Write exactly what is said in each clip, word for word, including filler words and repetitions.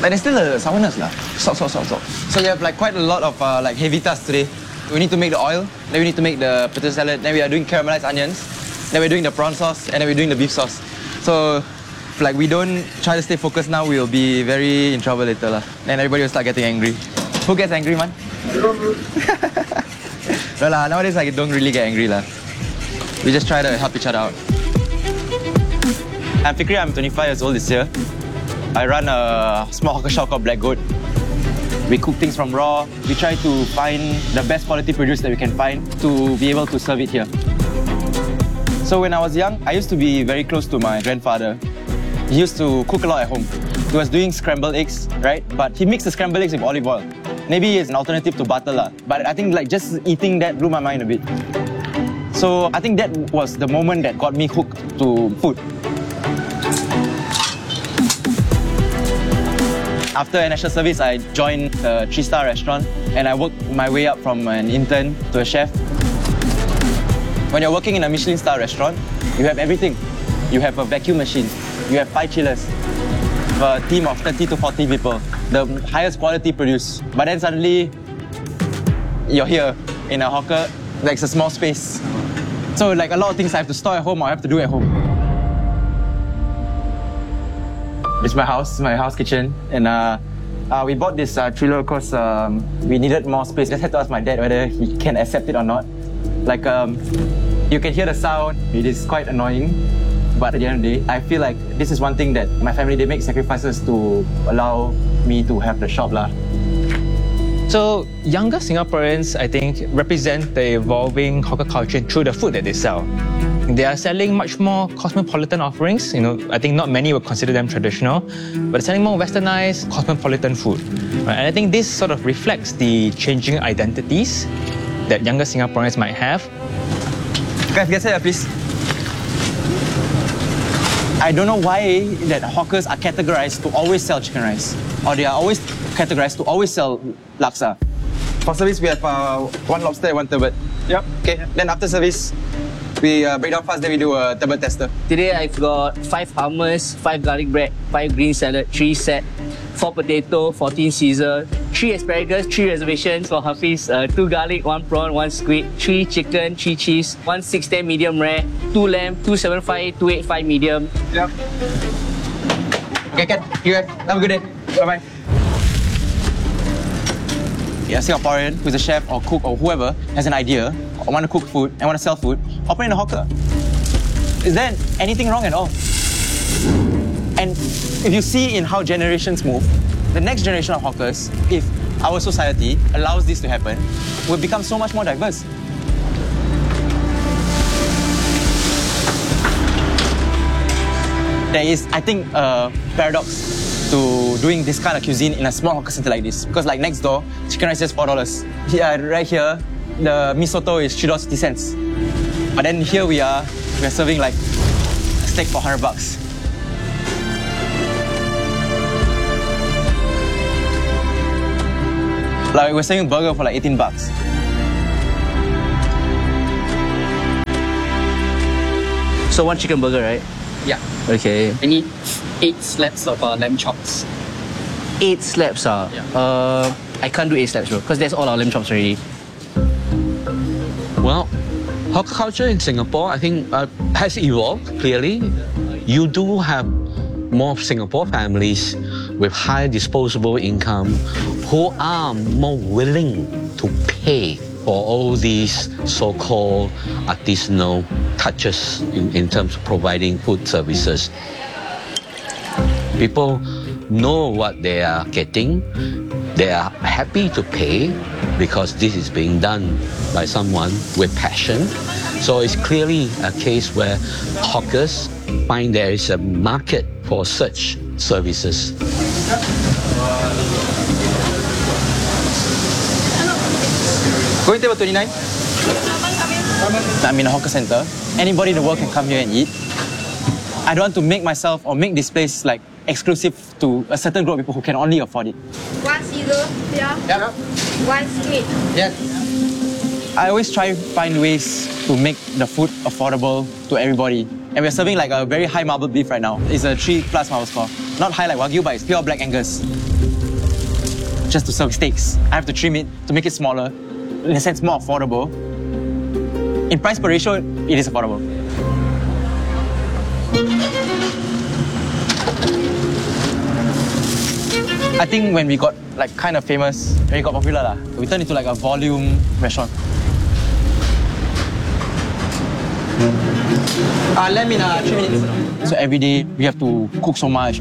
Like there's still a sourness lah. Salt, salt, salt, salt. So you have like quite a lot of uh, like heavy tasks today. We need to make the oil, then we need to make the potato salad, then we are doing caramelized onions, then we're doing the prawn sauce, and then we're doing the beef sauce. So if like we don't try to stay focused now, we'll be very in trouble later lah. Then everybody will start getting angry. Who gets angry, man? No lah, nowadays I don't really get angry lah. We just try to help each other out. I'm Fikri, I'm twenty-five years old this year. I run a small hawker shop called Black Goat. We cook things from raw. We try to find the best quality produce that we can find to be able to serve it here. So when I was young, I used to be very close to my grandfather. He used to cook a lot at home. He was doing scrambled eggs, right? But he mixed the scrambled eggs with olive oil. Maybe it's an alternative to butter lah. But I think like just eating that blew my mind a bit. So I think that was the moment that got me hooked to food. After national service, I joined a three-star restaurant and I worked my way up from an intern to a chef. When you're working in a Michelin star restaurant, you have everything. You have a vacuum machine, you have five chillers, a team of thirty to forty people, the highest quality produce. But then suddenly, you're here in a hawker, like it's a small space. So like a lot of things I have to store at home or I have to do at home. This is my house, my house kitchen, and uh, uh, we bought this uh, trailer because um, we needed more space. Just had to ask my dad whether he can accept it or not. Like, um, you can hear the sound, it is quite annoying, but at the end of the day, I feel like this is one thing that my family, they make sacrifices to allow me to have the shop lah. So younger Singaporeans, I think, represent the evolving hawker culture through the food that they sell. They are selling much more cosmopolitan offerings. You know, I think not many would consider them traditional, but they're selling more westernized, cosmopolitan food. Right? And I think this sort of reflects the changing identities that younger Singaporeans might have. Guys, get here, please. I don't know why that hawkers are categorized to always sell chicken rice, or they are always categorized to always sell laksa. For service, we have uh, one lobster and one turbot. Yep. Okay. Then after service, we uh, break down fast, then we do a turbot tester. Today I've got five hummus, five garlic bread, five green salad, three set, four potato, fourteen Caesar, three asparagus, three reservations for Hafiz, uh, two garlic, one prawn, one squid, three chicken, three cheese, one six ten medium rare, two lamb, two seven five, two eight five medium. Yep. Okay, Ken, you guys, have a good day. Bye-bye. A Singaporean who's a chef or cook or whoever has an idea or want to cook food and want to sell food, open in a hawker. Is there anything wrong at all? And if you see in how generations move, the next generation of hawkers, if our society allows this to happen, will become so much more diverse. There is, I think, a paradox to doing this kind of cuisine in a small hawker center like this. Because like next door, chicken rice is four dollars. Yeah, right here, the mee soto is three dollars fifty cents. But then here we are, we're serving like a steak for one hundred bucks. Like we're serving a burger for like eighteen bucks. So one chicken burger, right? Yeah. Okay. I need eight slabs of uh, lamb chops. Eight slabs, ah. Yeah. Uh, I can't do eight slabs, bro, because that's all our lamb chops already. Well, hawker culture in Singapore, I think, uh, has evolved, clearly. You do have more Singapore families with high disposable income who are more willing to pay for all these so-called artisanal touches in, in terms of providing food services. People know what they are getting. They are happy to pay because this is being done by someone with passion. So it's clearly a case where hawkers find there is a market for such services. Going table twenty-nine? I'm in a hawker center. Anybody in the world can come here and eat. I don't want to make myself or make this place like exclusive to a certain group of people who can only afford it. One Caesar, yeah. Yeah. One squid. Yeah. I always try to find ways to make the food affordable to everybody. And we're serving like a very high marble beef right now. It's a three plus marble score. Not high like Wagyu, but it's pure black Angus. just to serve steaks. I have to trim it to make it smaller, in a sense more affordable. In price per ratio, it is affordable. I think when we got like kind of famous, when we got popular, lah, we turned into like a volume restaurant. Uh, let me uh, three minutes. So every day we have to cook so much.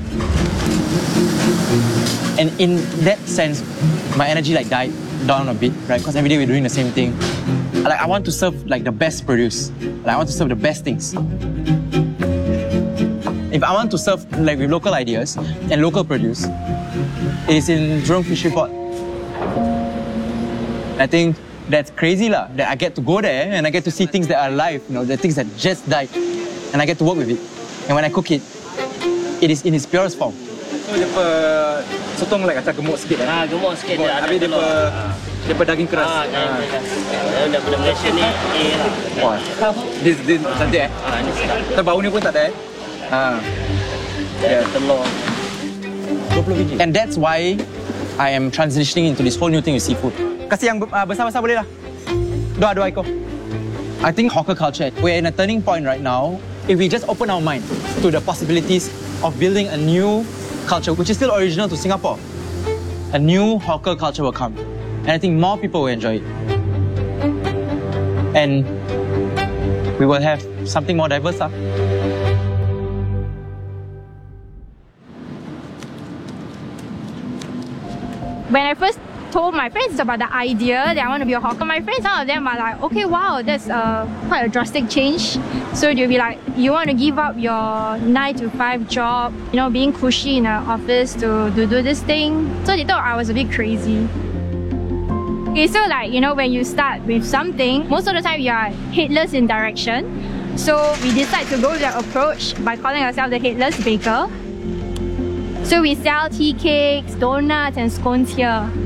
And in that sense, my energy like died down a bit, right? Because every day we're doing the same thing. Like I want to serve like the best produce. Like I want to serve the best things. If I want to serve like with local ideas and local produce, it is in Jurong Fishery Port. I think that's crazy lah. That I get to go there and I get to see things that are alive, you know, the things that just died, and I get to work with it. And when I cook it, it is in its purest form. So dia pe sotong like macam gemuk sikit kan? Ah, gemuk sikit dia. Habis dia pe dia pe daging keras. Ah, daging keras. Daripada Malaysia ni, A lah. Wah, this this cantik eh? Ah, ni sedap. Tak bau ni pun tak ada eh? Ah. Yeah. Telur. And that's why I am transitioning into this whole new thing with seafood. Kasih yang uh, besar-besar boleh lah. Dua, dua ekor. I think hawker culture, we're in a turning point right now. If we just open our mind to the possibilities of building a new culture, which is still original to Singapore, a new hawker culture will come. And I think more people will enjoy it. And we will have something more diverse. Huh? When I first told my friends about the idea that I want to be a hawker, my friends, some of them are like, okay, wow, that's uh, quite a drastic change. So they'll be like, you want to give up your nine to five job, you know, being cushy in an office to, to do this thing. So they thought I was a bit crazy. Okay, so like, you know, when you start with something, most of the time you are headless in direction. So we decide to go with that approach by calling ourselves the Headless Baker. So we sell tea cakes, donuts and scones here.